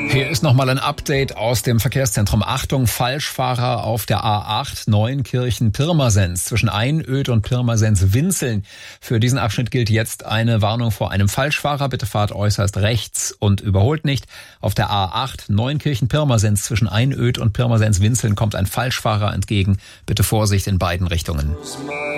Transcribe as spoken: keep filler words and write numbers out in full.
Hier ist nochmal ein Update aus dem Verkehrszentrum. Achtung, Falschfahrer auf der A acht Neunkirchen-Pirmasens zwischen Einöd und Pirmasens-Winzeln. Für diesen Abschnitt gilt jetzt eine Warnung vor einem Falschfahrer. Bitte fahrt äußerst rechts und überholt nicht. Auf der A acht Neunkirchen-Pirmasens zwischen Einöd und Pirmasens-Winzeln kommt ein Falschfahrer entgegen. Bitte Vorsicht in beiden Richtungen.